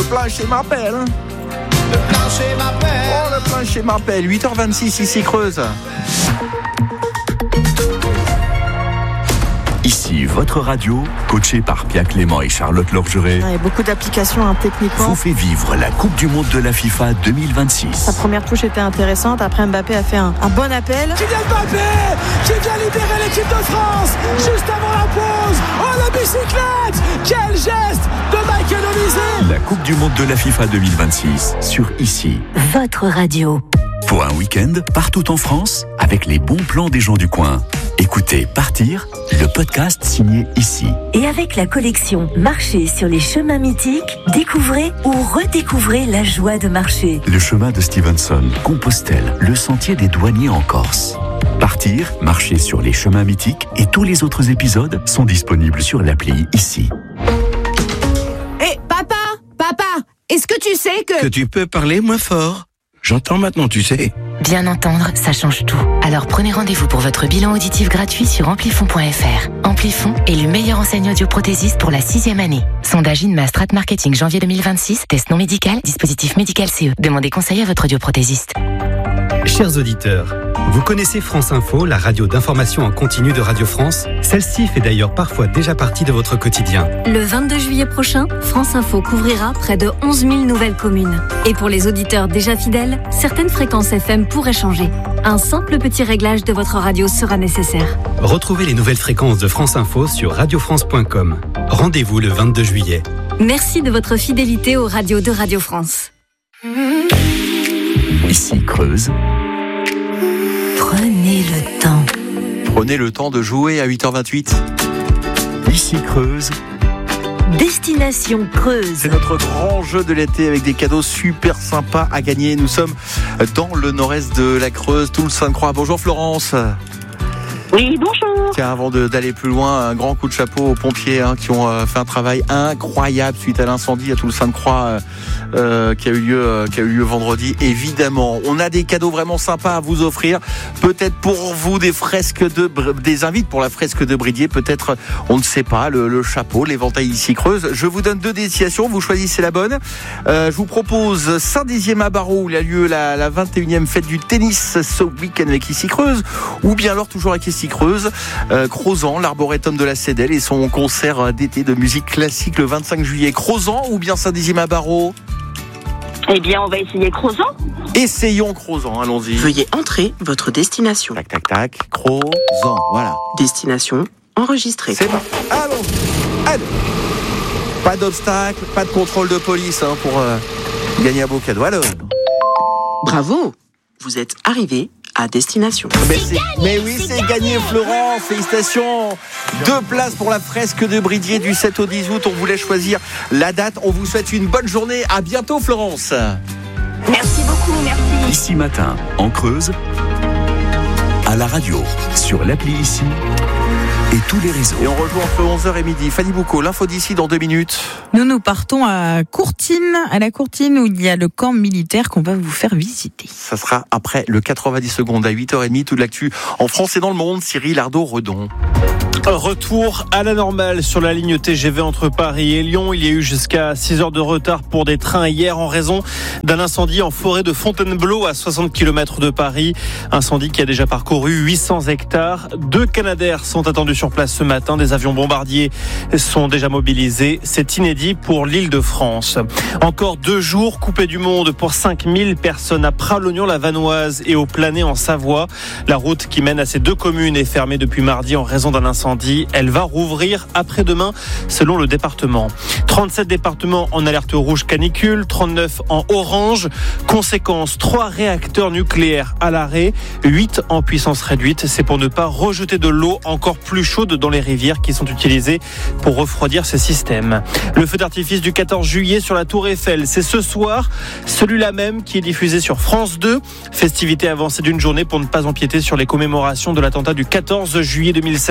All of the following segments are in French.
plancher m'appelle. Le plancher m'appelle. Oh, le plancher m'appelle. 8h26 ici Creuse. Ici, votre radio, coachée par Pierre Clément et Charlotte Lorgeret, Il y a beaucoup d'applications techniquement. vous fait vivre la Coupe du Monde de la FIFA 2026. Sa première touche était intéressante. Après, Mbappé a fait un bon appel. Kylian Mbappé qui vient libérer l'équipe de France juste avant la pause. Oh, la bicyclette. Quel geste de Michael Olise. La Coupe du Monde de la FIFA 2026 sur Ici. Votre radio. Pour un week-end, partout en France, avec les bons plans des gens du coin. Écoutez Partir, le podcast signé Ici. Et avec la collection Marcher sur les chemins mythiques, découvrez ou redécouvrez la joie de marcher. Le chemin de Stevenson, Compostelle, le sentier des douaniers en Corse. Partir, marcher sur les chemins mythiques et tous les autres épisodes sont disponibles sur l'appli Ici. Hé, papa, est-ce que tu sais que tu peux parler moins fort. J'entends maintenant, tu sais. Bien entendre, ça change tout. Alors prenez rendez-vous pour votre bilan auditif gratuit sur amplifon.fr. Amplifon est le meilleur enseigne audioprothésiste pour la 6e année. Sondage INMA Strat Marketing janvier 2026, test non médical, dispositif médical CE. Demandez conseil à votre audioprothésiste. Chers auditeurs, vous connaissez France Info, la radio d'information en continu de Radio France? Celle-ci fait d'ailleurs parfois déjà partie de votre quotidien. Le 22 juillet prochain, France Info couvrira près de 11 000 nouvelles communes. Et pour les auditeurs déjà fidèles, certaines fréquences FM pourraient changer. Un simple petit réglage de votre radio sera nécessaire. Retrouvez les nouvelles fréquences de France Info sur radiofrance.com. Rendez-vous le 22 juillet. Merci de votre fidélité aux radios de Radio France. Ici Creuse. Prenez le temps. Prenez le temps de jouer à 8h28. Ici Creuse. Destination Creuse. C'est notre grand jeu de l'été avec des cadeaux super sympas à gagner. Nous sommes dans le nord-est de la Creuse, Toul-Sainte-Croix. Bonjour Florence. Oui, bonjour. Tiens, avant d'aller plus loin, un grand coup de chapeau aux pompiers qui ont fait un travail incroyable suite à l'incendie à Toul-Sainte-Croix qui a eu lieu vendredi. Évidemment, on a des cadeaux vraiment sympas à vous offrir. Peut-être pour vous des invites pour la fresque de Bridier. Peut-être, on ne sait pas, le chapeau, l'éventail Ici Creuse. Je vous donne 2 destinations. Vous choisissez la bonne. Je vous propose Saint-Dizier à Barreau où il a lieu la 21e fête du tennis ce week-end avec Ici Creuse. Ou bien alors toujours avec Ici Creuse, Crozan, l'arboretum de la Cédelle et son concert d'été de musique classique le 25 juillet. Crozan ou bien Saint-Dizier à Barreau? Eh bien, on va essayer Crozan. Essayons Crozan, allons-y. Veuillez entrer votre destination. Tac, tac, tac. Crozan, voilà. Destination enregistrée. C'est bon. Allons. Pas d'obstacle, pas de contrôle de police pour gagner un beau cadeau. Alors. Bravo, vous êtes arrivé à destination. Mais oui, c'est gagné Florent, félicitations. 2 places pour la fresque de Bridier du 7 au 10 août. On voulait choisir la date. On vous souhaite une bonne journée. À bientôt Florence. Merci beaucoup, merci. Ici Matin, en Creuse, à la radio, sur l'appli Ici et tous les réseaux. Et on rejoint entre 11h et midi. Fanny Boucaud, l'info d'ici dans 2 minutes. Nous partons à la Courtine où il y a le camp militaire qu'on va vous faire visiter. Ça sera après le 90 secondes à 8h30. Toute l'actu en France et dans le monde. Cyril Ardo-Redon. Retour à la normale sur la ligne TGV entre Paris et Lyon. Il y a eu jusqu'à 6 heures de retard pour des trains hier en raison d'un incendie en forêt de Fontainebleau à 60 km de Paris. Incendie qui a déjà parcouru 800 hectares. 2 Canadair sont attendus sur place ce matin. Des avions bombardiers sont déjà mobilisés. C'est inédit pour l'Île-de-France. Encore 2 jours coupés du monde pour 5000 personnes à Pralognan-la-Vanoise et au Planay en Savoie. La route qui mène à ces 2 communes est fermée depuis mardi en raison d'un incendie. Elle va rouvrir après-demain selon le département. 37 départements en alerte rouge canicule, 39 en orange. Conséquence, 3 réacteurs nucléaires à l'arrêt, 8 en puissance réduite. C'est pour ne pas rejeter de l'eau encore plus chaude dans les rivières qui sont utilisées pour refroidir ces systèmes. Le feu d'artifice du 14 juillet sur la Tour Eiffel, c'est ce soir, celui-là même qui est diffusé sur France 2. Festivité avancée d'une journée pour ne pas empiéter sur les commémorations de l'attentat du 14 juillet 2016 à Nice.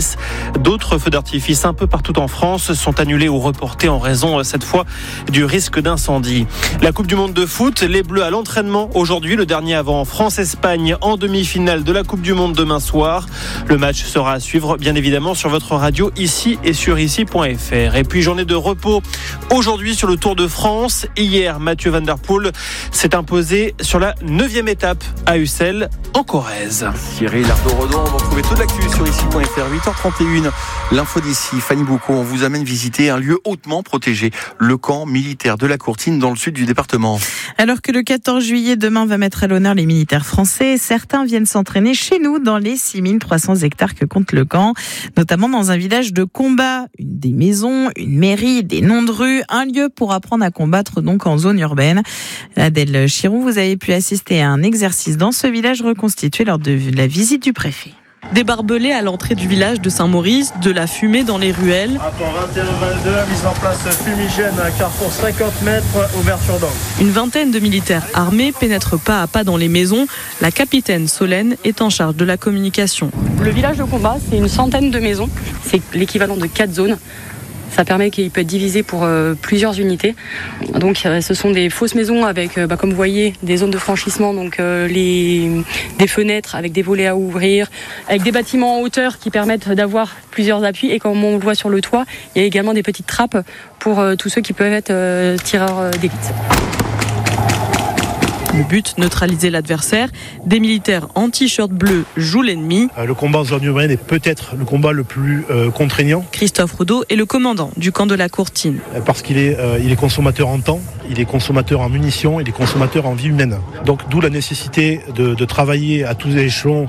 d'artifice. D'autres feux d'artifice un peu partout en France sont annulés ou reportés en raison, cette fois, du risque d'incendie. La Coupe du Monde de foot, les Bleus à l'entraînement aujourd'hui, le dernier avant France-Espagne en demi-finale de la Coupe du Monde demain soir. Le match sera à suivre, bien évidemment, sur votre radio ici et sur ici.fr. Et puis, journée de repos aujourd'hui sur le Tour de France. Hier, Mathieu Van Der Poel s'est imposé sur la 9e étape à Ussel, en Corrèze. Cyril Ardo-Redon, on va retrouver toute l'actu sur ici.fr. 8h31, l'info d'ici. Fanny Boucaud, on vous amène visiter un lieu hautement protégé, le camp militaire de la Courtine dans le sud du département. Alors que le 14 juillet, demain, va mettre à l'honneur les militaires français, certains viennent s'entraîner chez nous dans les 6300 hectares que compte le camp, notamment dans un village de combat, des maisons, une mairie, des noms de rues, un lieu pour apprendre à combattre donc en zone urbaine. Adèle Chiron, vous avez pu assister à un exercice dans ce village reconstitué lors de la visite du préfet. Des barbelés à l'entrée du village de Saint-Maurice, de la fumée dans les ruelles. Rapport 21-22, mise en place fumigène à carrefour 50 mètres, ouverture d'angle. Une vingtaine de militaires armés pénètrent pas à pas dans les maisons. La capitaine Solène est en charge de la communication. Le village de combat, c'est une centaine de maisons. C'est l'équivalent de 4 zones. Ça permet qu'il peut être divisé pour plusieurs unités. Donc ce sont des fausses maisons avec, comme vous voyez, des zones de franchissement, donc des fenêtres avec des volets à ouvrir, avec des bâtiments en hauteur qui permettent d'avoir plusieurs appuis. Et comme on le voit sur le toit, il y a également des petites trappes pour tous ceux qui peuvent être tireurs d'élite. Le but, neutraliser l'adversaire. Des militaires en t-shirt bleu jouent l'ennemi. Le combat en zone urbaine est peut-être le combat le plus contraignant. Christophe Roudot est le commandant du camp de la Courtine. Parce qu'il est consommateur en temps, il est consommateur en munitions, il est consommateur en vie humaine. Donc d'où la nécessité de travailler à tous les échelons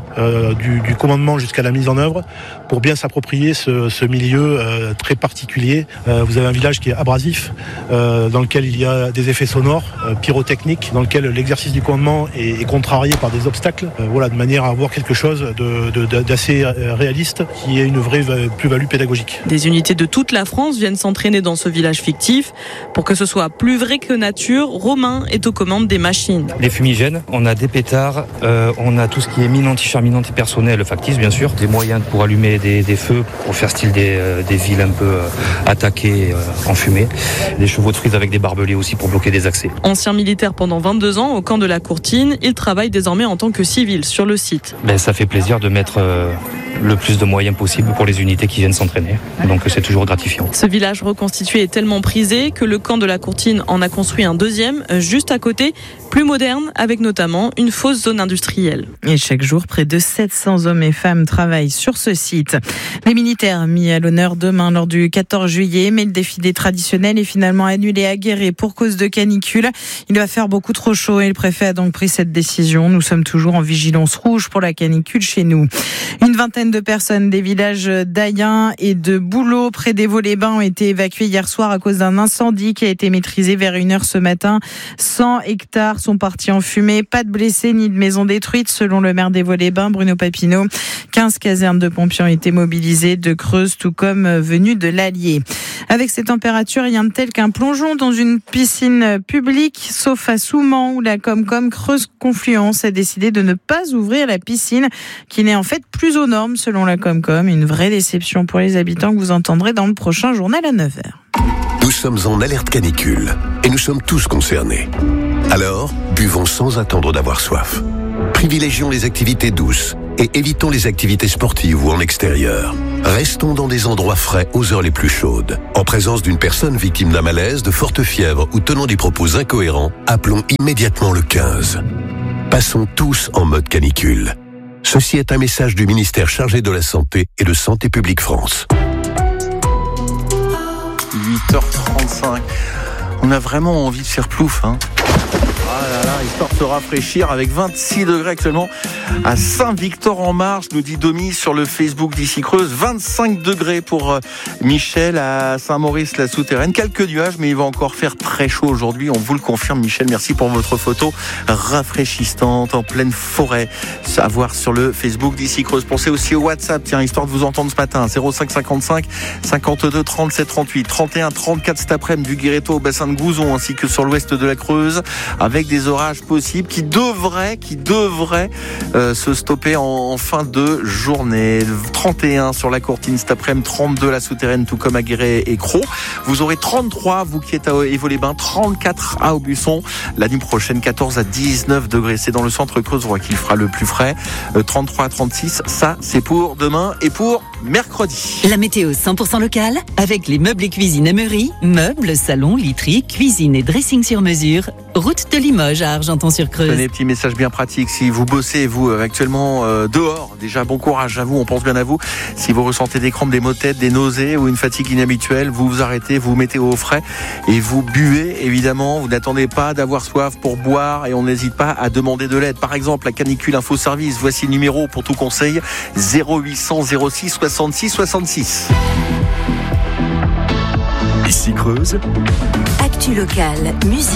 du commandement jusqu'à la mise en œuvre pour bien s'approprier ce milieu très particulier. Vous avez un village qui est abrasif, dans lequel il y a des effets sonores, pyrotechniques, dans lequel l'exercice du commandement est contrarié par des obstacles, de manière à avoir quelque chose d'assez réaliste qui ait une vraie plus-value pédagogique. Des unités de toute la France viennent s'entraîner dans ce village fictif. Pour que ce soit plus vrai que nature, Romain est aux commandes des machines. Les fumigènes, on a des pétards, on a tout ce qui est mine anti-char, mine antipersonnel factice bien sûr, des moyens pour allumer des feux, pour faire style des villes un peu attaquées en fumée, des chevaux de frise avec des barbelés aussi pour bloquer des accès. Ancien militaire pendant 22 ans au camp de la Courtine, il travaille désormais en tant que civil sur le site. Ça fait plaisir de mettre le plus de moyens possible pour les unités qui viennent s'entraîner. Donc c'est toujours gratifiant. Ce village reconstitué est tellement prisé que le camp de la Courtine en a construit un deuxième juste à côté, plus moderne, avec notamment une fausse zone industrielle. Et chaque jour, près de 700 hommes et femmes travaillent sur ce site. Les militaires mis à l'honneur demain lors du 14 juillet, mais le défilé traditionnel est finalement annulé à Guéret pour cause de canicule. Il va faire beaucoup trop chaud et le préfet a donc pris cette décision. Nous sommes toujours en vigilance rouge pour la canicule chez nous. Une vingtaine de personnes des villages d'Ayen et de Bouleau près des Vaux-les-Bains ont été évacuées hier soir à cause d'un incendie qui a été maîtrisé vers 1h ce matin. 100 hectares sont partis en fumée. Pas de blessés ni de maisons détruites selon le maire des Vaux-les-Bains, Bruno Papineau. 15 casernes de pompiers ont été mobilisées de Creuse, tout comme venues de l'Allier. Avec ces températures, rien de tel qu'un plongeon dans une piscine publique, sauf à Souman où la Comcom Creuse Confluence a décidé de ne pas ouvrir la piscine qui n'est en fait plus aux normes selon la Comcom. Une vraie déception pour les habitants que vous entendrez dans le prochain journal à 9h. Nous sommes en alerte canicule et nous sommes tous concernés. Alors, buvons sans attendre d'avoir soif. Privilégions les activités douces et évitons les activités sportives ou en extérieur. Restons dans des endroits frais aux heures les plus chaudes. En présence d'une personne victime d'un malaise, de forte fièvre ou tenant des propos incohérents, appelons immédiatement le 15. Passons tous en mode canicule. Ceci est un message du ministère chargé de la Santé et de Santé publique France. 8h35. On a vraiment envie de faire plouf, hein. Ah là là, histoire de se rafraîchir avec 26 degrés actuellement à Saint-Victor-en-Marche, nous dit Domi sur le Facebook d'Ici Creuse. 25 degrés pour Michel à Saint-Maurice-la-Souterraine. Quelques nuages, mais il va encore faire très chaud aujourd'hui. On vous le confirme, Michel. Merci pour votre photo rafraîchissante en pleine forêt. À voir sur le Facebook d'Ici Creuse. Pensez aussi au WhatsApp, tiens, histoire de vous entendre ce matin. 0555 52 37 38 31 34 cet après-midi du Guéréto au bassin de Gouzon ainsi que sur l'ouest de la Creuse avec des des orages possibles qui devraient se stopper en fin de journée. 31 sur la Courtine cet après-midi, 32 la Souterraine, tout comme à Guéret et Crau. Vous aurez 33, vous qui êtes à Évaux-les-Bains, 34 à Aubusson. La nuit prochaine, 14 à 19 degrés. C'est dans le centre Creusois qu'il fera le plus frais. 33 à 36, ça c'est pour demain et pour mercredi. La météo 100% locale avec les meubles et cuisine Emery, meubles, salons, literie, cuisine et dressing sur mesure. Route de Limoges à Argenton-sur-Creuse. Tenez, petit message bien pratique. Si vous bossez, vous, actuellement dehors, déjà bon courage à vous, on pense bien à vous. Si vous ressentez des crampes, des maux de tête, des nausées ou une fatigue inhabituelle, vous vous arrêtez, vous vous mettez au frais et vous buvez, évidemment. Vous n'attendez pas d'avoir soif pour boire et on n'hésite pas à demander de l'aide. Par exemple, la canicule info service, voici le numéro pour tout conseil, 0800 06 66 66. Ici Creuse. Actu locale, musique.